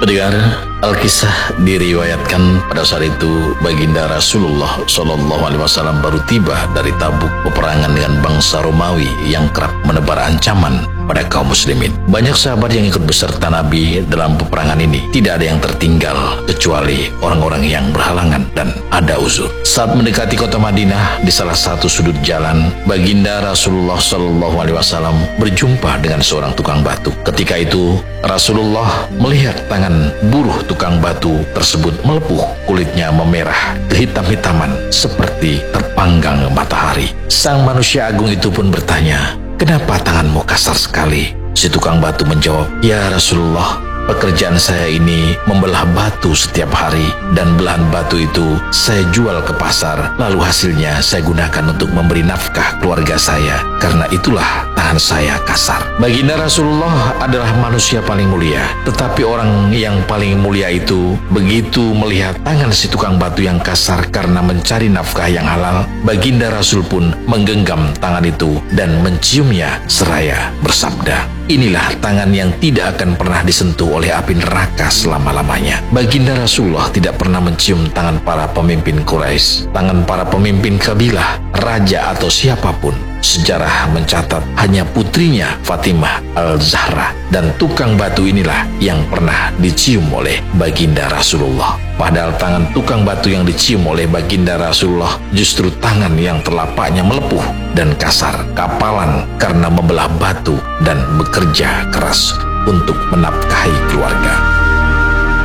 Pendengar, Alkisah diriwayatkan pada saat itu baginda Rasulullah SAW baru tiba dari Tabuk, peperangan dengan bangsa Romawi yang kerap menebar ancaman pada kaum muslimin. Banyak sahabat yang ikut beserta Nabi dalam peperangan ini. Tidak ada yang tertinggal kecuali orang-orang yang berhalangan dan ada uzur. Saat mendekati kota Madinah, di salah satu sudut jalan, baginda Rasulullah SAW berjumpa dengan seorang tukang batu. Ketika itu Rasulullah melihat tangan buruh tukang batu tersebut melepuh, kulitnya memerah kehitam-hitaman seperti terpanggang matahari. Sang manusia agung itu pun bertanya, "Kenapa tanganmu kasar sekali?" Si tukang batu menjawab, "Ya Rasulullah, pekerjaan saya ini membelah batu setiap hari, dan belahan batu itu saya jual ke pasar, lalu hasilnya saya gunakan untuk memberi nafkah keluarga saya. Karena itulah tangan saya kasar." Baginda Rasulullah adalah manusia paling mulia, tetapi orang yang paling mulia itu begitu melihat tangan si tukang batu yang kasar karena mencari nafkah yang halal, baginda Rasul pun menggenggam tangan itu dan menciumnya seraya bersabda, "Inilah tangan yang tidak akan pernah disentuh oleh api neraka selama-lamanya." Baginda Rasulullah tidak pernah mencium tangan para pemimpin Quraisy, tangan para pemimpin kabilah, raja atau siapapun. Sejarah mencatat hanya putrinya Fatimah Al-Zahra dan tukang batu inilah yang pernah dicium oleh baginda Rasulullah. Padahal tangan tukang batu yang dicium oleh baginda Rasulullah justru tangan yang telapaknya melepuh dan kasar, kapalan karena membelah batu dan bekerja keras untuk menafkahi keluarga.